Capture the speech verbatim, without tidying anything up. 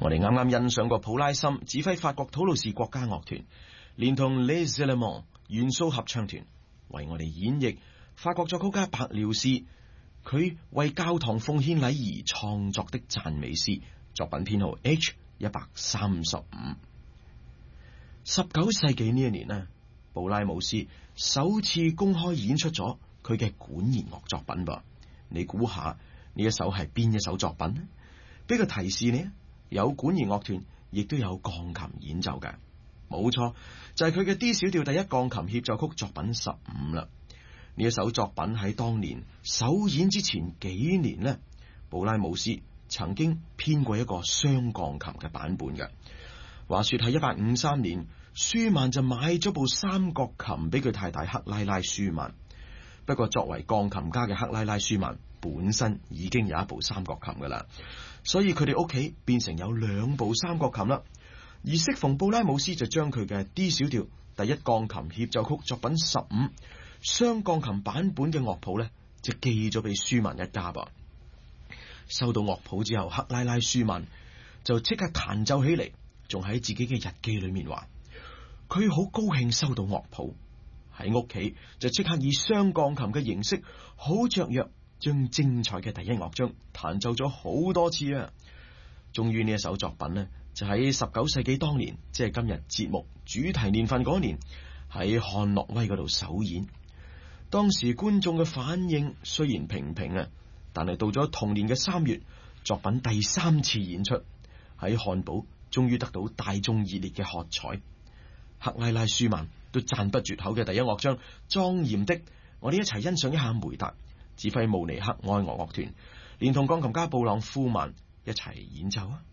我哋啱啱欣賞過普拉森指揮法國土魯士國家樂團，連同 Les Allemands 元素合唱團為我哋演繹法國作曲家白遼士佢為教堂奉獻禮儀創作的讚美詩，作品編號 H 一百三十五。十九世紀呢一年呢，布拉姆斯首次公開演出咗佢嘅管弦樂作品噃。你估下呢一首係邊一首作品呢？俾個提示你，有管弦樂團，亦都有鋼琴演奏嘅。冇錯，就係佢嘅 D 小調第一鋼琴協奏曲作品十五啦。呢一首作品喺當年首演之前幾年呢，布拉姆斯曾經編過一個雙鋼琴嘅版本嘅。話說喺一八五三年，舒曼就買咗部三角琴俾佢太太克拉拉舒曼。不過作為鋼琴家嘅克拉拉舒曼本身已經有一部三角琴噶啦，所以佢哋屋企變成有兩部三角琴啦。而適逢布拉姆斯就將佢嘅 D 小調第一鋼琴協奏曲作品十五雙鋼琴版本嘅樂譜呢，就寄咗俾舒曼一家噃。收到樂譜之後，克拉拉舒曼就即刻彈奏起嚟，仲喺自己嘅日記裏面話佢好高興收到樂譜，喺屋企就即刻以雙鋼琴嘅形式好雀躍，將精彩嘅第一樂章彈奏咗好多次啊！終於呢一首作品呢，就喺十九世紀當年，即係今日節目主題年份嗰年，喺漢諾威嗰度首演。當時觀眾嘅反應雖然平平啊，但係到咗同年嘅三月，作品第三次演出喺漢堡，終於得到大眾熱烈嘅喝彩。克拉拉舒曼都讚不絕口嘅第一樂章莊嚴的，我哋一齊欣賞一下梅達指揮慕尼黑愛樂樂團連同鋼琴家布朗夫曼一齊演奏啊！